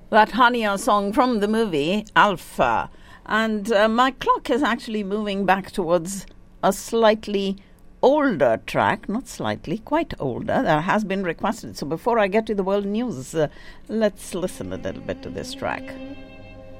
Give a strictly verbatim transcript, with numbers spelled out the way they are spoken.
That Hania song from the movie Alpha. And uh, my clock is actually moving back towards a slightly older track, not slightly, quite older, that has been requested. So before I get to the world news, uh, let's listen a little bit to this track.